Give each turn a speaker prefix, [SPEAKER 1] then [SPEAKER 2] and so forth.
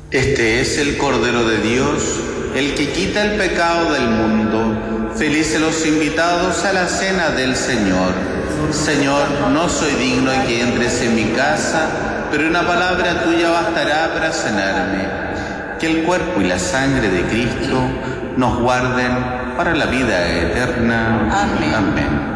[SPEAKER 1] Este es el Cordero de Dios, el que quita el pecado del mundo. Felices los invitados a la cena del Señor. Señor, no soy digno de que entres en mi casa, pero una palabra tuya bastará para sanarme. Que el cuerpo y la sangre de Cristo nos guarden para la vida eterna.
[SPEAKER 2] Amén.
[SPEAKER 1] Amén.